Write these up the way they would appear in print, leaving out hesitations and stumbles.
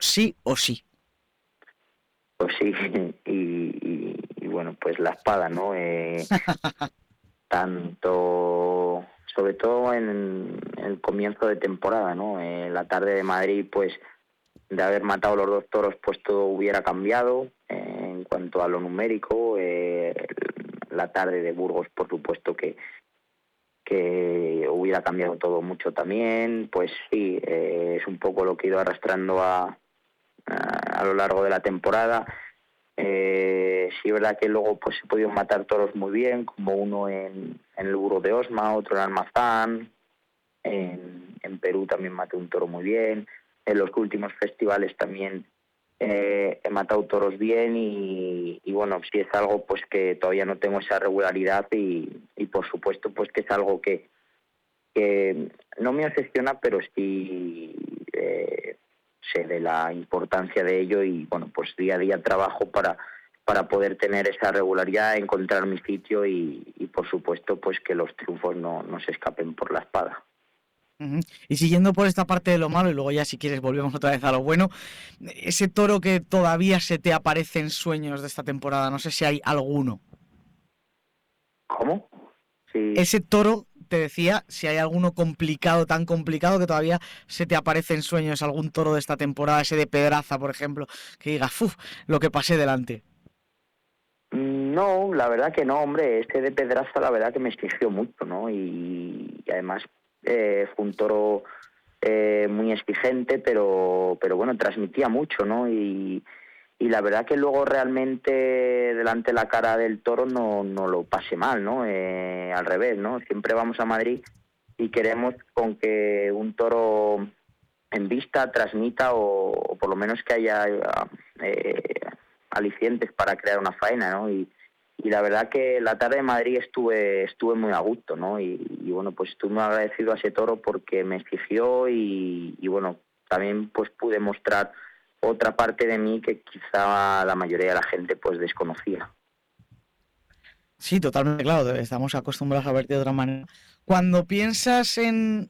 sí o sí. Pues sí, y bueno, pues la espada, ¿no? Tanto, sobre todo en el comienzo de temporada, ¿no? La tarde de Madrid, pues de haber matado los dos toros, pues todo hubiera cambiado en cuanto a lo numérico. La tarde de Burgos, por supuesto que hubiera cambiado todo mucho también. Pues sí, es un poco lo que he ido arrastrando a lo largo de la temporada. Sí, es verdad que luego pues he podido matar toros muy bien, como uno en el Burgo de Osma, otro en Almazán. En Perú también maté un toro muy bien. En los últimos festivales también he matado toros bien y bueno, sí es algo pues que todavía no tengo esa regularidad y por supuesto pues que es algo que no me obsesiona, pero sí sé de la importancia de ello y bueno, pues día a día trabajo para poder tener esa regularidad, encontrar mi sitio y por supuesto pues que los triunfos no se escapen por la espada. Uh-huh. Y siguiendo por esta parte de lo malo, y luego ya si quieres volvemos otra vez a lo bueno, ese toro que todavía se te aparece en sueños de esta temporada, no sé si hay alguno. ¿Cómo? Sí. Ese toro, te decía, si hay alguno complicado, tan complicado que todavía se te aparece en sueños, algún toro de esta temporada, ese de Pedraza, por ejemplo, que digas, uff, lo que pasé delante. No, la verdad que no, hombre, este de Pedraza la verdad que me exigió mucho, ¿no? Y además fue un toro muy exigente, pero bueno, transmitía mucho, ¿no? Y la verdad que luego realmente delante de la cara del toro no lo pasé mal, ¿no? Al revés, ¿no? Siempre vamos a Madrid y queremos con que un toro en vista transmita o por lo menos que haya alicientes para crear una faena, ¿no? Y la verdad que la tarde de Madrid estuve muy a gusto, ¿no? Y bueno, pues estuve muy agradecido a ese toro porque me exigió y bueno, también pues pude mostrar otra parte de mí que quizá la mayoría de la gente pues desconocía. Sí, totalmente, claro, estamos acostumbrados a verte de otra manera. Cuando piensas en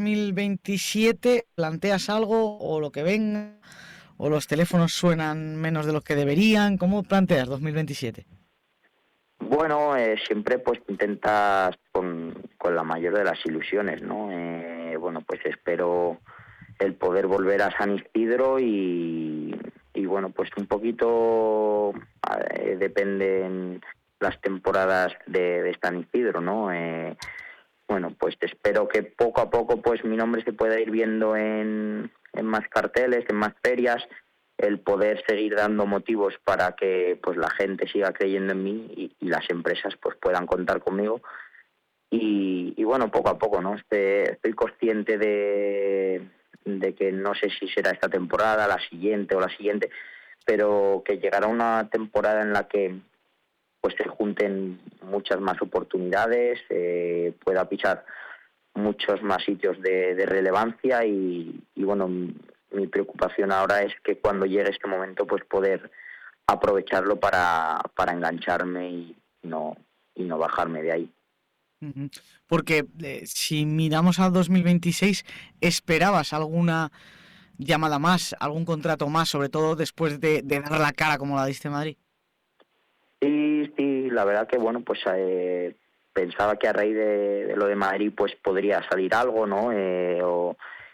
2027, ¿planteas algo o lo que venga? ¿O los teléfonos suenan menos de los que deberían? ¿Cómo planteas 2027? Bueno, siempre pues intentas con la mayor de las ilusiones, ¿no? Bueno, pues espero el poder volver a San Isidro y bueno, pues un poquito dependen las temporadas de San Isidro, ¿no? Bueno, pues espero que poco a poco pues mi nombre se pueda ir viendo en más carteles, en más ferias, el poder seguir dando motivos para que pues la gente siga creyendo en mí y las empresas pues puedan contar conmigo y bueno, poco a poco, ¿no? Estoy consciente de que no sé si será esta temporada, la siguiente o la siguiente, pero que llegará una temporada en la que pues se junten muchas más oportunidades, pueda pisar muchos más sitios de relevancia y bueno, mi preocupación ahora es que cuando llegue este momento pues poder aprovecharlo para engancharme y no bajarme de ahí. Porque si miramos a 2026, ¿esperabas alguna llamada más, algún contrato más, sobre todo después de dar la cara como la diste en Madrid? Sí, la verdad que bueno, pues pensaba que a raíz de lo de Madrid pues podría salir algo, ¿no? O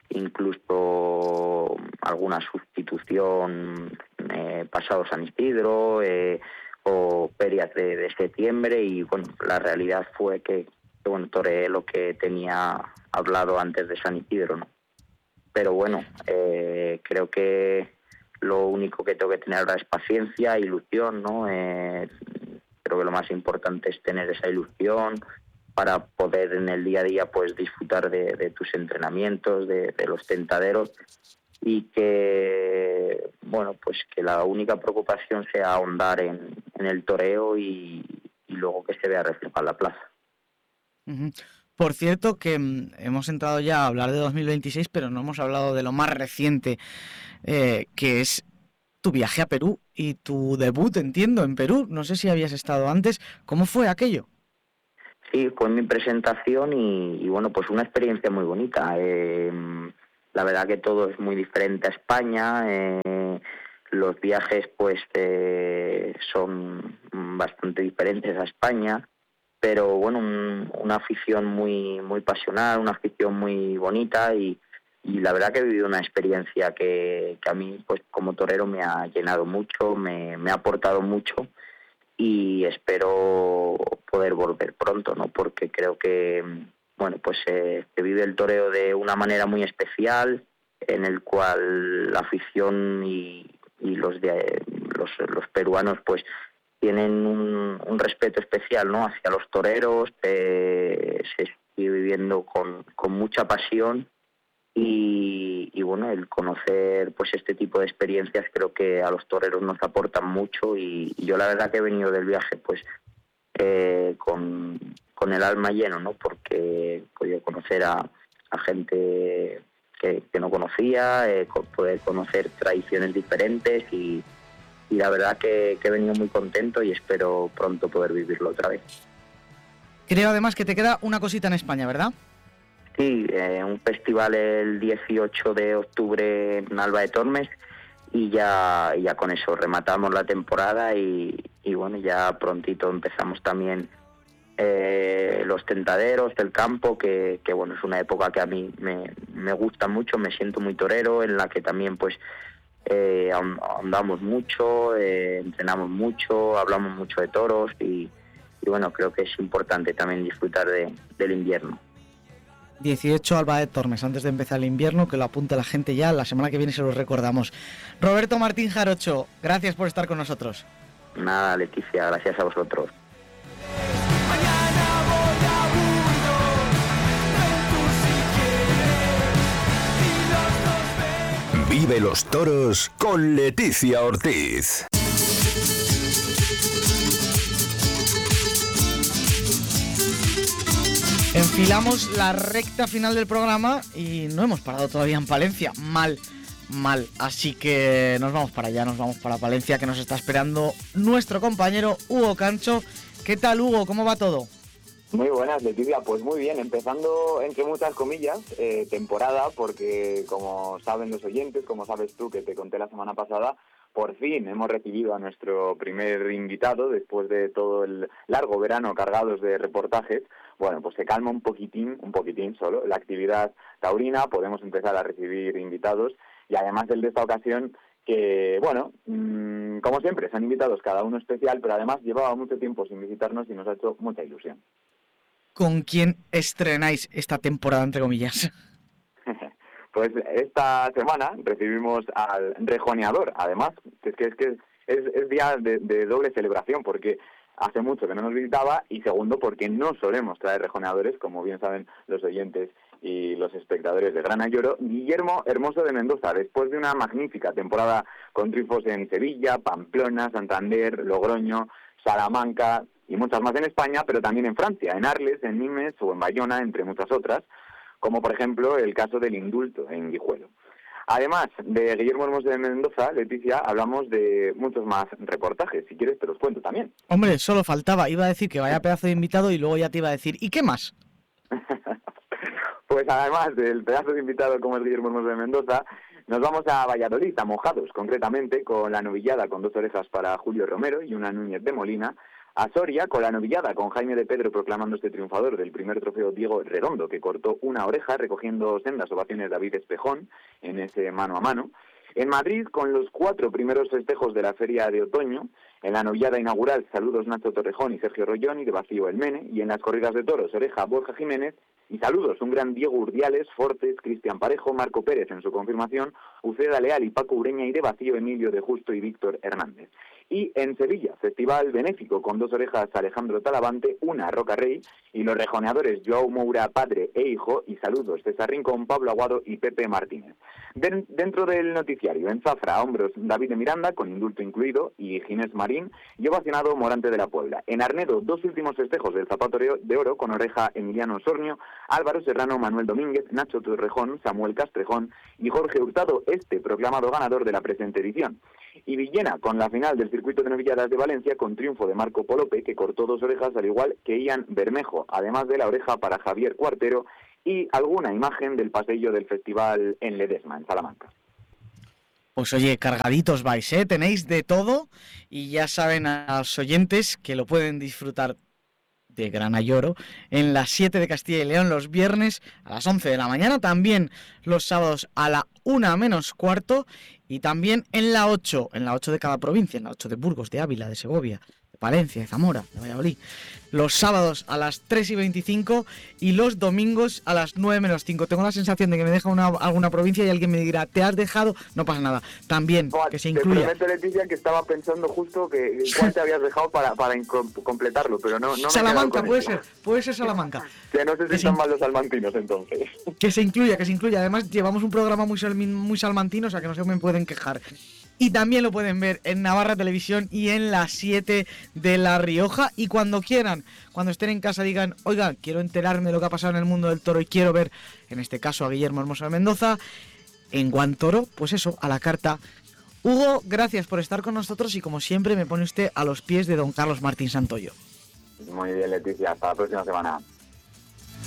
incluso alguna sustitución pasado San Isidro o ferias de septiembre y bueno, la realidad fue que bueno, toreé lo que tenía hablado antes de San Isidro, ¿no? Pero bueno, creo que lo único que tengo que tener ahora es paciencia, ilusión, ¿no? Creo que lo más importante es tener esa ilusión para poder en el día a día pues disfrutar de tus entrenamientos, de los tentaderos y que, bueno, pues que la única preocupación sea ahondar en el toreo y luego que se vea reflejada la plaza. Uh-huh. Por cierto que hemos entrado ya a hablar de 2026, pero no hemos hablado de lo más reciente, que es tu viaje a Perú y tu debut, entiendo, en Perú. No sé si habías estado antes. ¿Cómo fue aquello? Sí, fue mi presentación y bueno, pues una experiencia muy bonita. la verdad que todo es muy diferente a España. Los viajes pues son bastante diferentes a España, pero bueno, una afición muy pasional, una afición muy bonita y la verdad que he vivido una experiencia que a mí pues como torero me ha llenado mucho, me ha aportado mucho y espero poder volver pronto, ¿no? Porque creo que bueno, pues se vive el toreo de una manera muy especial, en el cual la afición y los peruanos pues tienen un respeto especial, ¿no?, hacia los toreros. Se sigue viviendo con mucha pasión y bueno, el conocer pues este tipo de experiencias creo que a los toreros nos aportan mucho y yo la verdad que he venido del viaje pues con el alma lleno, ¿no?, porque he podido conocer a gente que no conocía, poder conocer tradiciones diferentes y la verdad que he venido muy contento y espero pronto poder vivirlo otra vez. Creo además que te queda una cosita en España, ¿verdad? Sí, un festival el 18 de octubre en Alba de Tormes y ya con eso rematamos la temporada y bueno, ya prontito empezamos también los tentaderos del campo, que bueno, es una época que a mí me gusta mucho, me siento muy torero, en la que también pues andamos mucho, entrenamos mucho, hablamos mucho de toros y bueno, creo que es importante también disfrutar del invierno. 18 Alba de Tormes, antes de empezar el invierno, que lo apunte la gente ya, la semana que viene se los recordamos. Roberto Martín Jarocho, gracias por estar con nosotros. Nada, Leticia, gracias a vosotros. Vive los toros con Leticia Ortiz. Enfilamos la recta final del programa y no hemos parado todavía en Palencia. Mal. Así que nos vamos para allá, nos vamos para Palencia, que nos está esperando nuestro compañero Hugo Cancho. ¿Qué tal, Hugo? ¿Cómo va todo? Muy buenas, Leticia. Pues muy bien, empezando entre muchas comillas, temporada, porque como saben los oyentes, como sabes tú que te conté la semana pasada, por fin hemos recibido a nuestro primer invitado después de todo el largo verano cargados de reportajes. Bueno, pues se calma un poquitín solo la actividad taurina, podemos empezar a recibir invitados y además el de esta ocasión que, bueno, como siempre, son invitados cada uno especial, pero además llevaba mucho tiempo sin visitarnos y nos ha hecho mucha ilusión. ¿Con quién estrenáis esta temporada, entre comillas? Pues esta semana recibimos al rejoneador, además, es día de doble celebración, porque hace mucho que no nos visitaba y segundo, porque no solemos traer rejoneadores, como bien saben los oyentes y los espectadores de Gran Ayoro. Guillermo Hermoso de Mendoza, después de una magnífica temporada con triunfos en Sevilla, Pamplona, Santander, Logroño, Salamanca y muchas más en España, pero también en Francia, en Arles, en Nimes o en Bayona, entre muchas otras, como por ejemplo el caso del indulto en Guijuelo. Además de Guillermo Hermoso de Mendoza, Leticia, hablamos de muchos más reportajes. Si quieres te los cuento también. Hombre, solo faltaba. Iba a decir que vaya pedazo de invitado y luego ya te iba a decir, ¿y qué más? Pues además del pedazo de invitado como es Guillermo Hermoso de Mendoza, nos vamos a Valladolid, a Mojados, concretamente, con la novillada con 2 orejas para Julio Romero y una Núñez de Molina. A Soria, con la novillada con Jaime de Pedro proclamándose triunfador del primer trofeo Diego Redondo, que cortó una oreja recogiendo sendas ovaciones David Espejón en ese mano a mano. En Madrid, con los 4 primeros festejos de la Feria de Otoño, en la novillada inaugural, saludos Nacho Torrejón y Sergio Rollón y de Vacío El Mene, y en las corridas de toros, oreja Borja Jiménez, y saludos un gran Diego Urdiales, Fortes, Cristian Parejo, Marco Pérez en su confirmación, Uceda Leal y Paco Ureña, y de Vacío Emilio de Justo y Víctor Hernández. Y en Sevilla, festival benéfico con 2 orejas Alejandro Talavante, una Roca Rey, y los rejoneadores Joao Moura, padre e hijo, y saludos César Rincón, Pablo Aguado y Pepe Martínez. Dentro del noticiario, en Zafra, a hombros David de Miranda, con indulto incluido, y Ginés Marín, y ovacionado Morante de la Puebla. En Arnedo, 2 últimos festejos del Zapato de Oro, con oreja Emiliano Osornio, Álvaro Serrano, Manuel Domínguez, Nacho Torrejón, Samuel Castrejón y Jorge Hurtado, proclamado ganador de la presente edición. Y Villena, con la final del circuito de novilladas de Valencia, con triunfo de Marco Polope, que cortó 2 orejas al igual que Ian Bermejo, además de la oreja para Javier Cuartero y alguna imagen del pasillo del festival en Ledesma, en Salamanca. Pues oye, cargaditos vais, ¿eh? Tenéis de todo y ya saben a los oyentes que lo pueden disfrutar de Gran Ayoro en las 7 de Castilla y León los viernes a las 11 de la mañana, también los sábados a la 1 menos cuarto y también en la 8 de cada provincia, en la 8 de Burgos, de Ávila, de Segovia, de Palencia, de Zamora, de Valladolid. Los sábados a las 3:25 y los domingos a las 9 menos 5. Tengo la sensación de que me deja alguna provincia y alguien me dirá, ¿te has dejado? No pasa nada. También, que se incluya. Te prometo, Leticia, que estaba pensando justo que cuál te habías dejado para completarlo, pero no Salamanca, puede ser Salamanca. Que no sé si están mal los salmantinos, entonces. Que se incluya. Además, llevamos un programa muy salmantino, o sea que no se me pueden quejar. Y también lo pueden ver en Navarra Televisión y en las 7 de La Rioja. Y cuando quieran, cuando estén en casa, digan, oiga, quiero enterarme de lo que ha pasado en el mundo del toro y quiero ver, en este caso, a Guillermo Hermoso de Mendoza, en Guantoro, pues eso, a la carta. Hugo, gracias por estar con nosotros y como siempre me pone usted a los pies de don Carlos Martín Santoyo. Muy bien, Leticia, hasta la próxima semana.